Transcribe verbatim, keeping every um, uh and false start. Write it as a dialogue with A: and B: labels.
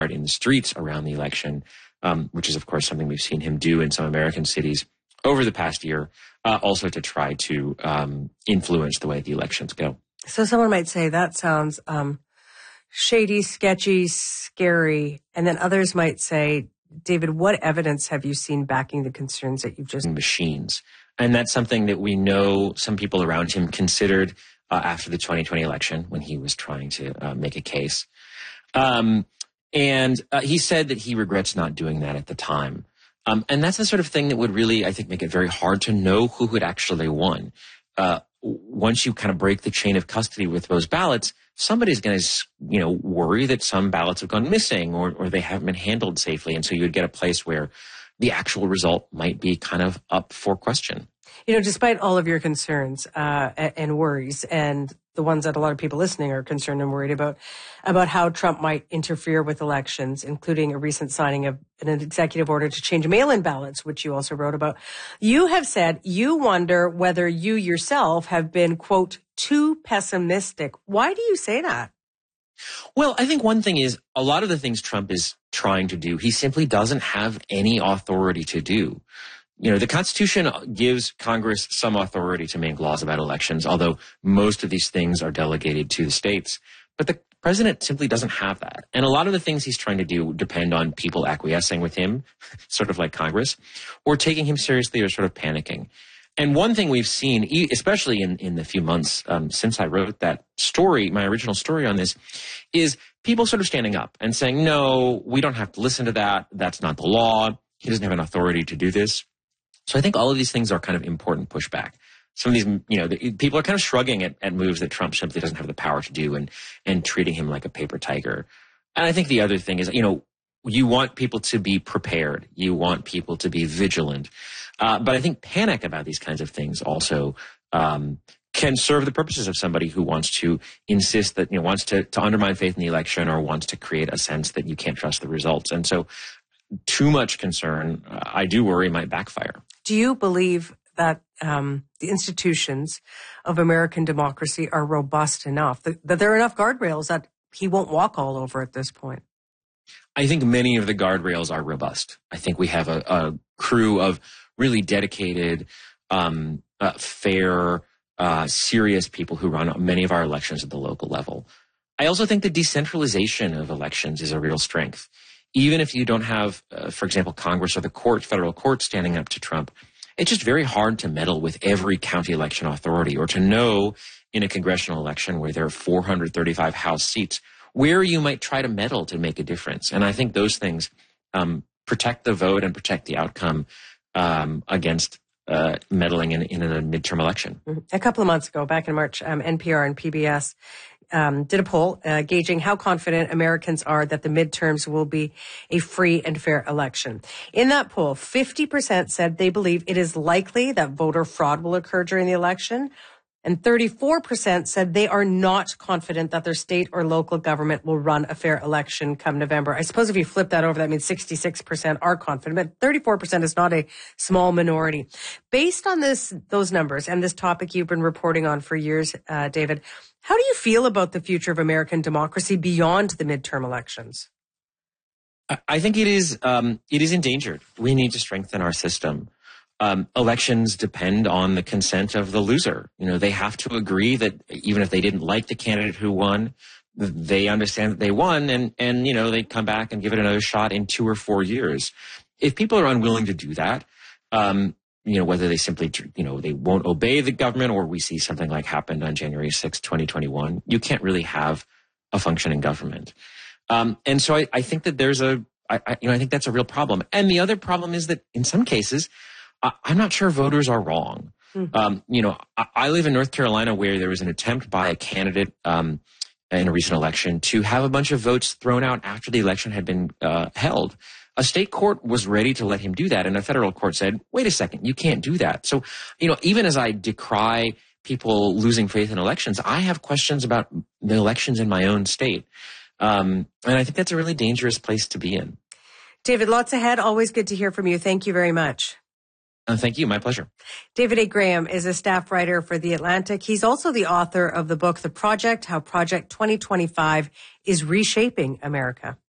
A: in the streets around the election, um, which is, of course, something we've seen him do in some American cities over the past year, uh, also to try to um, influence the way the elections go.
B: So someone might say that sounds um, shady, sketchy, scary. And then others might say, David, what evidence have you seen backing the concerns that you've just...
A: Machines. And that's something that we know some people around him considered uh, after the twenty twenty election when he was trying to uh, make a case. Um, and uh, he said that he regrets not doing that at the time. Um, and that's the sort of thing that would really, I think, make it very hard to know who had actually won. Uh, once you kind of break the chain of custody with those ballots, somebody's going to, you know, worry that some ballots have gone missing or, or they haven't been handled safely. And so you would get a place where the actual result might be kind of up for question.
B: You know, despite all of your concerns uh, and worries, and the ones that a lot of people listening are concerned and worried about, about how Trump might interfere with elections, including a recent signing of an executive order to change mail-in ballots, which you also wrote about, you have said you wonder whether you yourself have been, quote, too pessimistic. Why do you say that?
A: Well, I think one thing is a lot of the things Trump is trying to do, he simply doesn't have any authority to do. You know, the Constitution gives Congress some authority to make laws about elections, although most of these things are delegated to the states. But the president simply doesn't have that. And a lot of the things he's trying to do depend on people acquiescing with him, sort of like Congress, or taking him seriously or sort of panicking. And one thing we've seen, especially in, in the few months um, since I wrote that story, my original story on this, is people sort of standing up and saying, no, we don't have to listen to that. That's not the law. He doesn't have an authority to do this. So I think all of these things are kind of important pushback. Some of these, you know, the, people are kind of shrugging at, at moves that Trump simply doesn't have the power to do and, and treating him like a paper tiger. And I think the other thing is, you know, you want people to be prepared. You want people to be vigilant. Uh, but I think panic about these kinds of things also um, can serve the purposes of somebody who wants to insist that, you know, wants to, to undermine faith in the election or wants to create a sense that you can't trust the results. And so too much concern, uh, I do worry, might backfire.
B: Do you believe that um, the institutions of American democracy are robust enough, that, that there are enough guardrails that he won't walk all over at this point?
A: I think many of the guardrails are robust. I think we have a, a crew of really dedicated, um, uh, fair, uh, serious people who run many of our elections at the local level. I also think the decentralization of elections is a real strength. Even if you don't have, uh, for example, Congress or the court, federal court standing up to Trump, it's just very hard to meddle with every county election authority or to know in a congressional election where there are four hundred thirty-five House seats where you might try to meddle to make a difference. And I think those things um, protect the vote and protect the outcome um, against uh, meddling in, in a midterm election.
B: A couple of months ago, back in March, um, N P R and P B S Um, did a poll uh, gauging how confident Americans are that the midterms will be a free and fair election. In that poll, fifty percent said they believe it is likely that voter fraud will occur during the election, and thirty-four percent said they are not confident that their state or local government will run a fair election come November. I suppose if you flip that over, that means sixty-six percent are confident, but thirty-four percent is not a small minority. Based on this, those numbers and this topic you've been reporting on for years, uh, David, how do you feel about the future of American democracy beyond the midterm elections?
A: I think it is um, it is endangered. We need to strengthen our system. Um, elections depend on the consent of the loser. You know, they have to agree that even if they didn't like the candidate who won, they understand that they won, and and you know they come back and give it another shot in two or four years. If people are unwilling to do that, um, you know, whether they simply, you know, they won't obey the government, or we see something like happened on January sixth, twenty twenty-one, you can't really have a functioning government. Um, and so I, I think that there's a, I, I, you know, I think that's a real problem. And the other problem is that in some cases, I, I'm not sure voters are wrong. Mm-hmm. Um, you know, I, I live in North Carolina where there was an attempt by a candidate um, in a recent election to have a bunch of votes thrown out after the election had been uh, held. A state court was ready to let him do that, and a federal court said, wait a second, you can't do that. So, you know, even as I decry people losing faith in elections, I have questions about the elections in my own state. Um, and I think that's a really dangerous place to be in.
B: David, lots ahead. Always good to hear from you. Thank you very much.
A: Uh, thank you. My pleasure.
B: David A. Graham is a staff writer for The Atlantic. He's also the author of the book, The Project, How Project twenty twenty-five is Reshaping America.